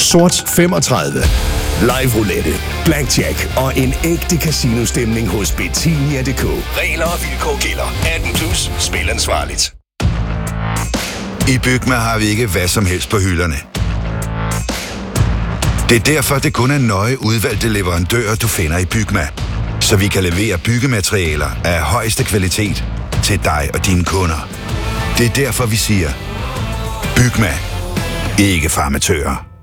Sort 35. Live roulette, blackjack og en ægte casino-stemning hos Betinia.dk. Regler og vilkår gælder. 18+. Spil ansvarligt. I Bygma har vi ikke hvad som helst på hylderne. Det er derfor, det kun er nøje udvalgte leverandører, du finder i Bygma. Så vi kan levere byggematerialer af højeste kvalitet til dig og dine kunder. Det er derfor, vi siger, Bygma. Ikke for amatører.